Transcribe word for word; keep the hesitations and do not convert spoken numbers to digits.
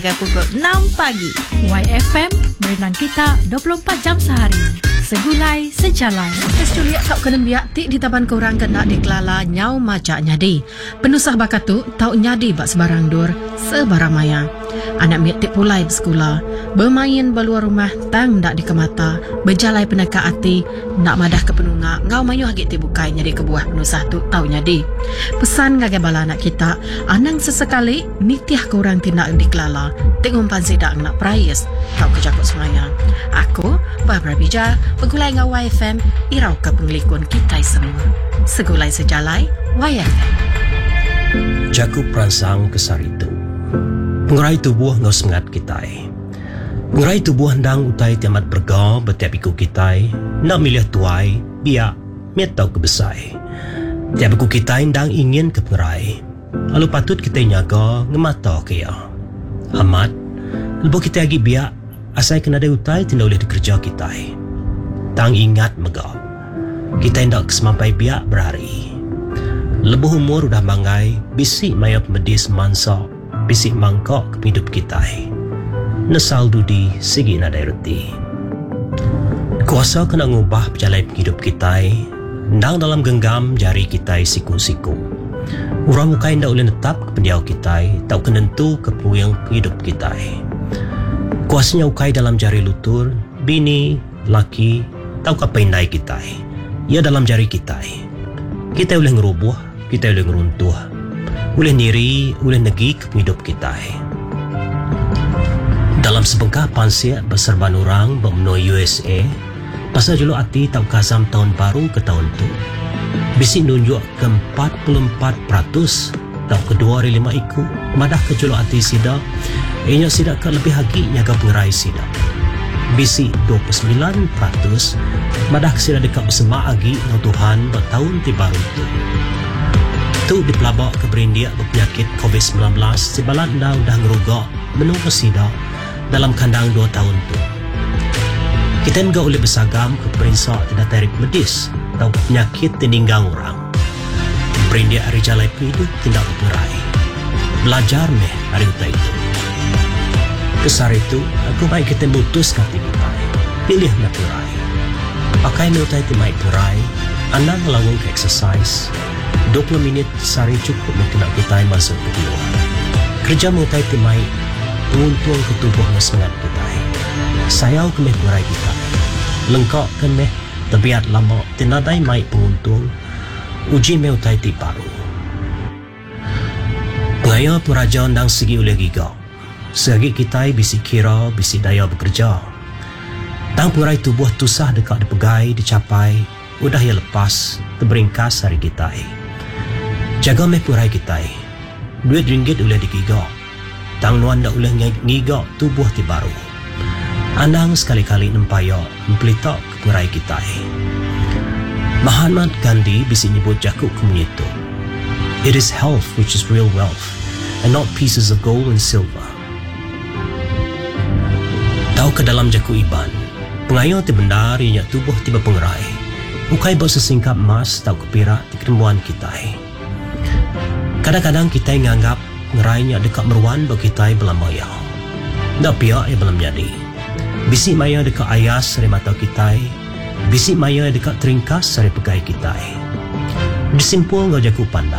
hingga pukul enam pagi. Y F M, berenang kita dua puluh empat jam sehari. Segulai sejalan. Es Juliet tak kena biak tik di taban korang kena dikelala nyau macak nyadi. Penusah bakat tu tau nyadi bak sebarang dur, sebarang maya. Anak miak tik pulai bersekolah, bermain beluar rumah tang ndak dikemata, berjalai peneka hati, nak madah ke penunga, ngau mayuh hagit tik bukai nyadi kebuah penusah tu tau nyadi. Pesan ngagai bala anak kita, anang sesekali nitiah korang tindak dikelala, tik ngumpan sidak nak prayas, tau kejakut semaya. Aku, Barbara Bija, pegulai ngau Y F M, irau ke pengelikun kita semua. Segulai sejalai, Y F M. Jaku perangsang kesaritu. Pengurai tubuh ngau semangat kita. Pengurai tubuh hendang utai tiamat berga betiap iku kita, nak milih tuai, biak, miat tau kebesai. Tiap iku kita hendang ingin ke pengurai. Lalu patut kita nyaga ngemata kaya. Amat, lepas kita lagi biak, asai kena ada utai tidak boleh dikerja kita. Tang ingat mega. Kita hendak kesemampai biak berhari. Lebuh umur udah mangai, bisik maya medis mansa, bisik mangkok ke hidup kita. Nesal dudi segi nadai reti. Kuasa kena ngubah perjalanan hidup kita, ndang dalam genggam jari kita siku-siku. Urang mukai ndak boleh netap ke pendiau kita, tak kenentu ke puyang hidup kita. Kuasanya ukai dalam jari lutur, bini, laki, tahu apa indai kita. Ia dalam jari kita. Kita boleh ngerubuh, kita boleh ngeruntuh. Boleh niri, boleh negi ke hidup kita. Dalam sebengkah pansiak berserban orang bermenui U S A, pasal julu hati tak kasam tahun baru ke tahun tu. Bisik nunjuk ke empat puluh empat peratus tahun kedua dari lima iku. Madah ke julu hati sida, ianya sida ke lebih hagi nyaga pengerai sida. Bisik dua puluh sembilan peratus madah ke sida dekat bersama agi dengan Tuhan bertahun ti baru tu. Tu dipelabak ke berindiak berpenyakit covid sembilan belas si balat dah dah ngerugak menunggu sida dalam kandang dua tahun tu. Kita enggak boleh bersagam ke perinsak tidak tarik medis atau penyakit tininggang orang. Berindiak hari jalai hidup tidak berperai. Belajar meh hari utai itu. Kesar itu, aku baik kita mutus kata kita. Pilih nak perai. Pakai utai itu baik perai. Anda melakukan ke exercise. dua puluh minit sehari cukup untuk nak kita masuk ke kedua. Kerja utai itu baik. Menguntung ke tubuh dan semangat kita. Sayau ke meh perai kita. Lengkap ke meh terbiat lama. Tinadai baik penguntung. Uji meh utai itu baru. Pengaya perajaan dan segi oleh gigau. Segi kita bisi kira, bisi daya bekerja. Tang purai tubuh tusah dekat dipegai, dicapai, udah ya lepas, terberingkas hari kita. Jaga meh purai kita. Duit ringgit boleh digigau. Tang nuan dak boleh ngigau tubuh ti baru. Anang sekali-kali nempaya mempelitak ke purai kita. Mahatma Gandhi bisi nyebut jakuk kemunyitu. It is health which is real wealth, and not pieces of gold and silver. Tahu ke dalam jaku iban, pengayo ti bendar ianya tubuh tiba pengerai. Ukai bawa sesingkap emas tahu ke pirak di ketemuan kita. Kadang-kadang kita nganggap ngerainya dekat meruan bagi kita belam maya. Tak pihak yang belam jadi. Bisik maya dekat ayas dari mata kita. Bisik maya dekat teringkas dari pegai kita. Disimpul ngau jaku pandai.